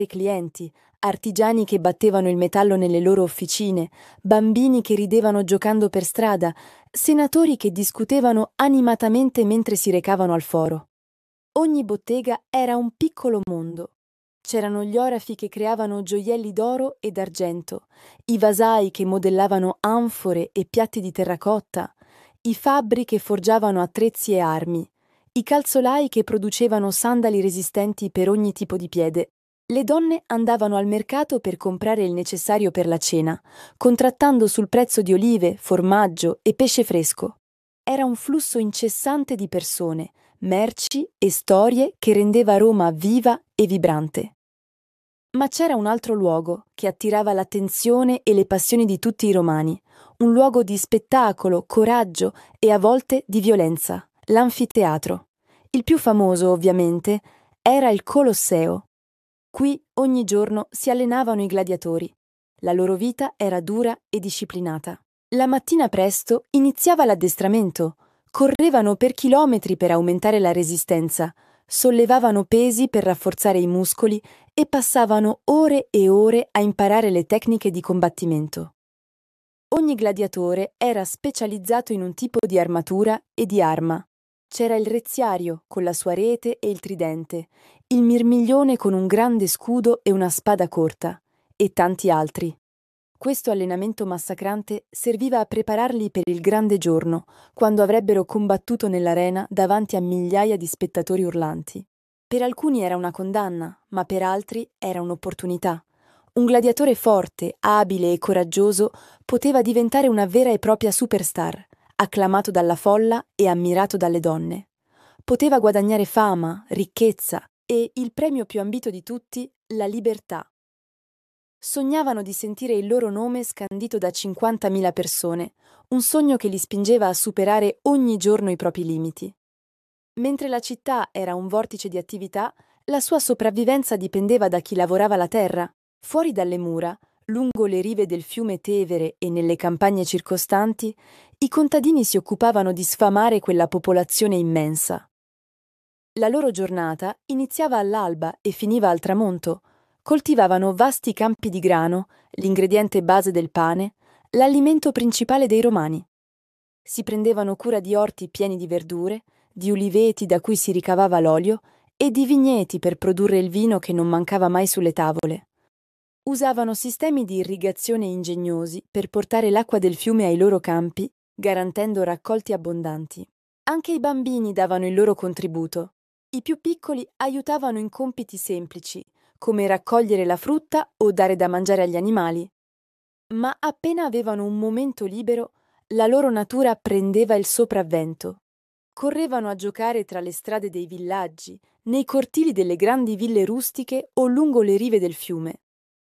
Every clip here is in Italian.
clienti, artigiani che battevano il metallo nelle loro officine, bambini che ridevano giocando per strada, senatori che discutevano animatamente mentre si recavano al foro. Ogni bottega era un piccolo mondo. C'erano gli orafi che creavano gioielli d'oro e d'argento, i vasai che modellavano anfore e piatti di terracotta, i fabbri che forgiavano attrezzi e armi, i calzolai che producevano sandali resistenti per ogni tipo di piede. Le donne andavano al mercato per comprare il necessario per la cena, contrattando sul prezzo di olive, formaggio e pesce fresco. Era un flusso incessante di persone, merci e storie che rendeva Roma viva e vibrante. Ma c'era un altro luogo che attirava l'attenzione e le passioni di tutti i romani, un luogo di spettacolo, coraggio e a volte di violenza, l'anfiteatro. Il più famoso, ovviamente, era il Colosseo. Qui ogni giorno si allenavano i gladiatori. La loro vita era dura e disciplinata. La mattina presto iniziava l'addestramento. Correvano per chilometri per aumentare la resistenza, sollevavano pesi per rafforzare i muscoli e passavano ore e ore a imparare le tecniche di combattimento. Ogni gladiatore era specializzato in un tipo di armatura e di arma. C'era il rezziario con la sua rete e il tridente, il mirmiglione con un grande scudo e una spada corta, e tanti altri. Questo allenamento massacrante serviva a prepararli per il grande giorno, quando avrebbero combattuto nell'arena davanti a migliaia di spettatori urlanti. Per alcuni era una condanna, ma per altri era un'opportunità. Un gladiatore forte, abile e coraggioso poteva diventare una vera e propria superstar, acclamato dalla folla e ammirato dalle donne. Poteva guadagnare fama, ricchezza e, il premio più ambito di tutti, la libertà. Sognavano di sentire il loro nome scandito da 50.000 persone, un sogno che li spingeva a superare ogni giorno i propri limiti. Mentre la città era un vortice di attività, la sua sopravvivenza dipendeva da chi lavorava la terra. Fuori dalle mura, lungo le rive del fiume Tevere e nelle campagne circostanti, i contadini si occupavano di sfamare quella popolazione immensa. La loro giornata iniziava all'alba e finiva al tramonto. Coltivavano vasti campi di grano, l'ingrediente base del pane, l'alimento principale dei romani. Si prendevano cura di orti pieni di verdure, di uliveti da cui si ricavava l'olio e di vigneti per produrre il vino che non mancava mai sulle tavole. Usavano sistemi di irrigazione ingegnosi per portare l'acqua del fiume ai loro campi, garantendo raccolti abbondanti. Anche i bambini davano il loro contributo. I più piccoli aiutavano in compiti semplici, come raccogliere la frutta o dare da mangiare agli animali. Ma appena avevano un momento libero, la loro natura prendeva il sopravvento. Correvano a giocare tra le strade dei villaggi, nei cortili delle grandi ville rustiche o lungo le rive del fiume.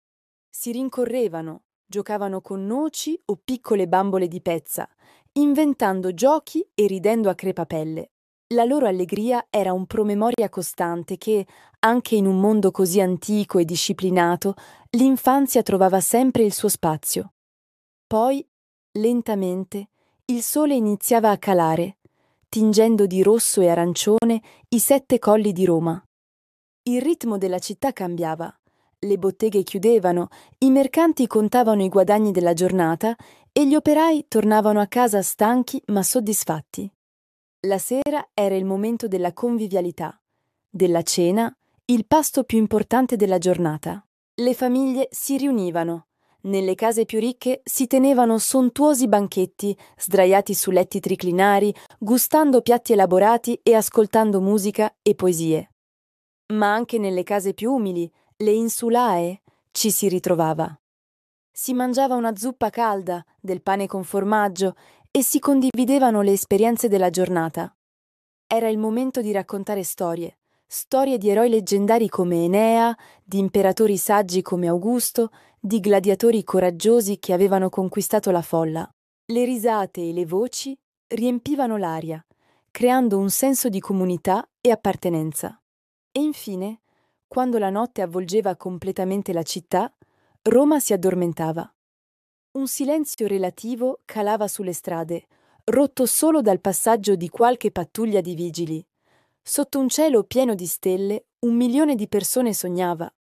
Si rincorrevano, giocavano con noci o piccole bambole di pezza, inventando giochi e ridendo a crepapelle. La loro allegria era un promemoria costante che, anche in un mondo così antico e disciplinato, l'infanzia trovava sempre il suo spazio. Poi, lentamente, il sole iniziava a calare, tingendo di rosso e arancione i 7 colli di Roma. Il ritmo della città cambiava. Le botteghe chiudevano, i mercanti contavano i guadagni della giornata e gli operai tornavano a casa stanchi ma soddisfatti. La sera era il momento della convivialità, della cena, il pasto più importante della giornata. Le famiglie si riunivano. Nelle case più ricche si tenevano sontuosi banchetti, sdraiati su letti triclinari, gustando piatti elaborati e ascoltando musica e poesie. Ma anche nelle case più umili, le insulae, ci si ritrovava. Si mangiava una zuppa calda, del pane con formaggio e si condividevano le esperienze della giornata. Era il momento di raccontare storie di eroi leggendari come Enea, di imperatori saggi come Augusto, di gladiatori coraggiosi che avevano conquistato la folla. Le risate e le voci riempivano l'aria, creando un senso di comunità e appartenenza. E infine, quando la notte avvolgeva completamente la città, Roma si addormentava. Un silenzio relativo calava sulle strade, rotto solo dal passaggio di qualche pattuglia di vigili. Sotto un cielo pieno di stelle, 1 milione di persone sognava.